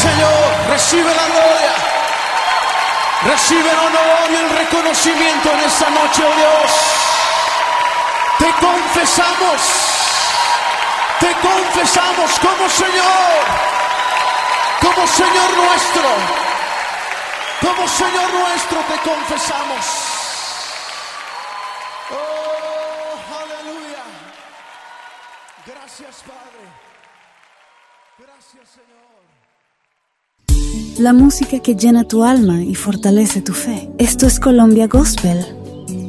Señor, recibe la gloria, recibe el honor y el reconocimiento en esta noche, oh Dios. Te confesamos como Señor nuestro, te confesamos. Oh, aleluya. Gracias, Padre. Gracias, Señor. La música que llena tu alma y fortalece tu fe. Esto es Colombia Gospel